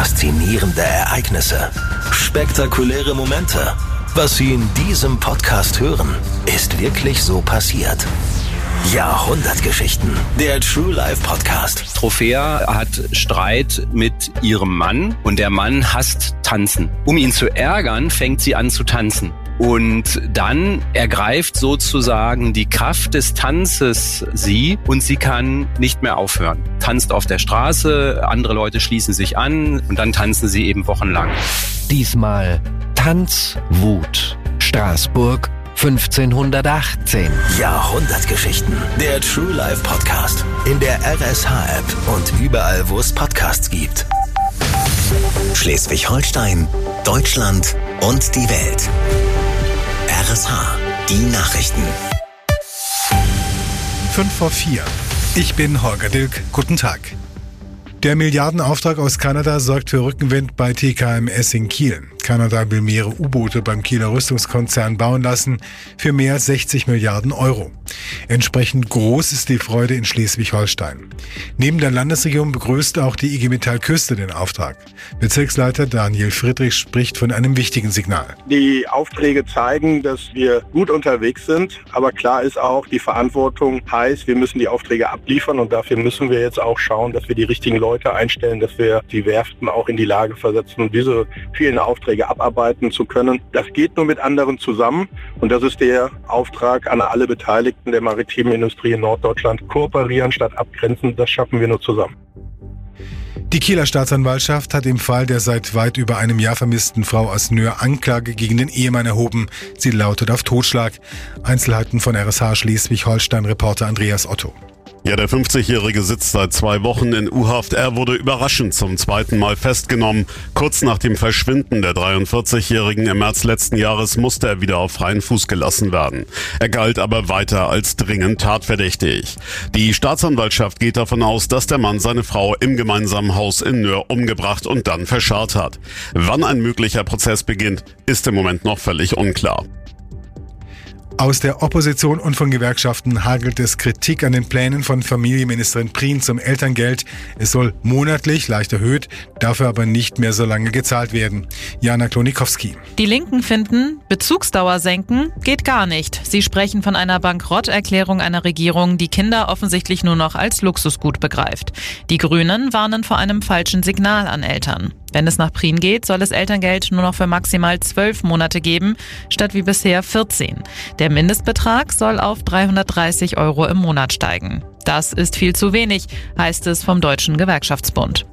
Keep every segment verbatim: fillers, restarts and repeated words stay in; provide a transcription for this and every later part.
Faszinierende Ereignisse. Spektakuläre Momente. Was Sie in diesem Podcast hören, ist wirklich so passiert. Jahrhundertgeschichten. Der True Life Podcast. Trophäa hat Streit mit ihrem Mann und der Mann hasst Tanzen. Um ihn zu ärgern, fängt sie an zu tanzen. Und dann ergreift sozusagen die Kraft des Tanzes sie und sie kann nicht mehr aufhören. Tanzt auf der Straße, andere Leute schließen sich an und dann tanzen sie eben wochenlang. Diesmal Tanzwut. Straßburg fünfzehnhundertachtzehn. Jahrhundertgeschichten. Der True Life Podcast. In der R S H-App und überall, wo es Podcasts gibt. Schleswig-Holstein, Deutschland und die Welt. R S H, die Nachrichten. Fünf vor vier. Ich bin Holger Dilk. Guten Tag. Der Milliardenauftrag aus Kanada sorgt für Rückenwind bei T K M S in Kiel. Kanada will mehrere U-Boote beim Kieler Rüstungskonzern bauen lassen für mehr als sechzig Milliarden Euro. Entsprechend groß ist die Freude in Schleswig-Holstein. Neben der Landesregierung begrüßt auch die I G Metall Küste den Auftrag. Bezirksleiter Daniel Friedrich spricht von einem wichtigen Signal. Die Aufträge zeigen, dass wir gut unterwegs sind, aber klar ist auch, die Verantwortung heißt, wir müssen die Aufträge abliefern und dafür müssen wir jetzt auch schauen, dass wir die richtigen Leute einstellen, dass wir die Werften auch in die Lage versetzen und diese vielen Aufträge abarbeiten zu können. Das geht nur mit anderen zusammen und das ist der Auftrag an alle Beteiligten der maritimen Industrie in Norddeutschland. Kooperieren statt abgrenzen, das schaffen wir nur zusammen. Die Kieler Staatsanwaltschaft hat im Fall der seit weit über einem Jahr vermissten Frau aus Nöhr Anklage gegen den Ehemann erhoben. Sie lautet auf Totschlag. Einzelheiten von R S H Schleswig-Holstein-Reporter Andreas Otto. Ja, der fünfzigjährige sitzt seit zwei Wochen in U-Haft. Er wurde überraschend zum zweiten Mal festgenommen. Kurz nach dem Verschwinden der dreiundvierzigjährigen im März letzten Jahres musste er wieder auf freien Fuß gelassen werden. Er galt aber weiter als dringend tatverdächtig. Die Staatsanwaltschaft geht davon aus, dass der Mann seine Frau im gemeinsamen Haus in Nöhr umgebracht und dann verscharrt hat. Wann ein möglicher Prozess beginnt, ist im Moment noch völlig unklar. Aus der Opposition und von Gewerkschaften hagelt es Kritik an den Plänen von Familienministerin Prien zum Elterngeld. Es soll monatlich leicht erhöht, dafür aber nicht mehr so lange gezahlt werden. Jana Klonikowski. Die Linken finden, Bezugsdauer senken geht gar nicht. Sie sprechen von einer Bankrotterklärung einer Regierung, die Kinder offensichtlich nur noch als Luxusgut begreift. Die Grünen warnen vor einem falschen Signal an Eltern. Wenn es nach Prien geht, soll es Elterngeld nur noch für maximal zwölf Monate geben, statt wie bisher vierzehn. Der Mindestbetrag soll auf dreihundertdreißig Euro im Monat steigen. Das ist viel zu wenig, heißt es vom Deutschen Gewerkschaftsbund.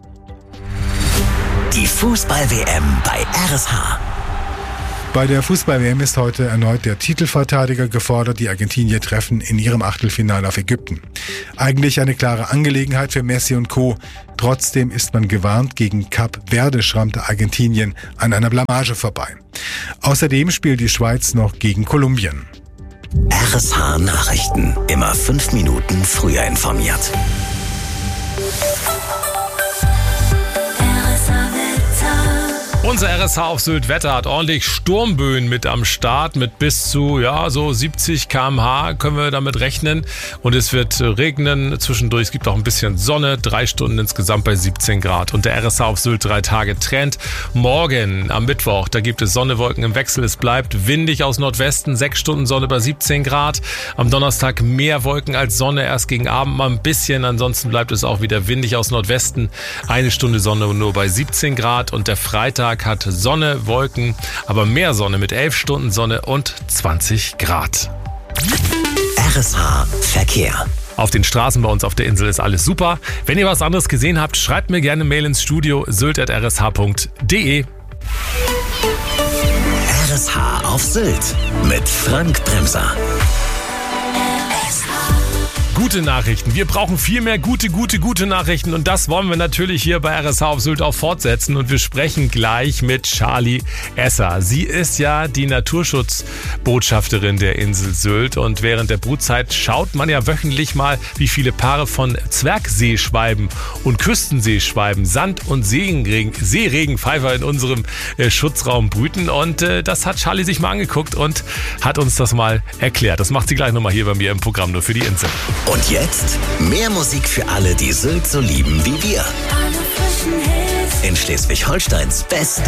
Die Fußball-W M bei R S H. Bei der Fußball-W M ist heute erneut der Titelverteidiger gefordert. Die Argentinier treffen in ihrem Achtelfinale auf Ägypten. Eigentlich eine klare Angelegenheit für Messi und Co. Trotzdem ist man gewarnt, gegen Kap Verde schrammte Argentinien an einer Blamage vorbei. Außerdem spielt die Schweiz noch gegen Kolumbien. R S H Nachrichten. Immer fünf Minuten früher informiert. Unser R S H auf Sylt Wetter hat ordentlich Sturmböen mit am Start mit bis zu ja so siebzig Kilometer pro Stunde können wir damit rechnen und es wird regnen zwischendurch. Es gibt auch ein bisschen Sonne, drei Stunden insgesamt bei siebzehn Grad und der R S H auf Sylt drei Tage Trend. Morgen am Mittwoch, da gibt es Sonne, Wolken im Wechsel, es bleibt windig aus Nordwesten, sechs Stunden Sonne bei siebzehn Grad. Am Donnerstag mehr Wolken als Sonne, erst gegen Abend mal ein bisschen, ansonsten bleibt es auch wieder windig aus Nordwesten, eine Stunde Sonne nur bei siebzehn Grad und der Freitag hat Sonne, Wolken, aber mehr Sonne mit elf Stunden Sonne und zwanzig Grad. R S H Verkehr. Auf den Straßen bei uns auf der Insel ist alles super. Wenn ihr was anderes gesehen habt, schreibt mir gerne Mail ins Studio sylt at r s h punkt d e. R S H auf Sylt mit Frank Bremser. Gute Nachrichten. Wir brauchen viel mehr gute, gute, gute Nachrichten und das wollen wir natürlich hier bei R S H auf Sylt auch fortsetzen und wir sprechen gleich mit Charlie Esser. Sie ist ja die Naturschutzbotschafterin der Insel Sylt und während der Brutzeit schaut man ja wöchentlich mal, wie viele Paare von Zwergseeschwalben und Küstenseeschwalben, Sand- und Seeregen, Seeregenpfeifer in unserem äh, Schutzraum brüten und äh, das hat Charlie sich mal angeguckt und hat uns das mal erklärt. Das macht sie gleich nochmal hier bei mir im Programm nur für die Insel. Und jetzt mehr Musik für alle, die Sylt so lieben wie wir. Alle frischen Hits. in Schleswig-Holsteins Best